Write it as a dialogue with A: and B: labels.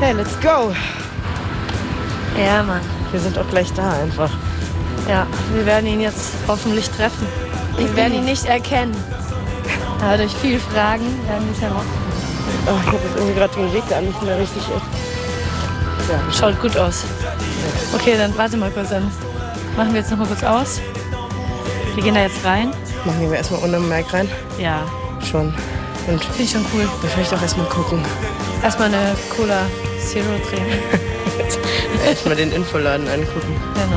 A: Okay, let's go.
B: Ja, Mann.
A: Wir sind auch gleich da einfach.
B: Ja, wir werden ihn jetzt hoffentlich treffen. Wir werden ihn nicht erkennen. Aber durch viele Fragen werden wir es herausfinden.
A: Oh, ich habe jetzt irgendwie gerade den Weg da nicht mehr richtig. Ja.
B: Schaut gut aus. Okay, dann warte mal kurz. Dann machen wir jetzt noch mal kurz aus. Wir gehen da jetzt rein.
A: Machen wir erstmal unbemerkt rein.
B: Ja.
A: Schon. Und
B: finde ich schon cool.
A: Da will ich doch erstmal gucken.
B: Erstmal eine Cola Zero trinken.
A: Erstmal den Infoladen angucken.
B: Genau.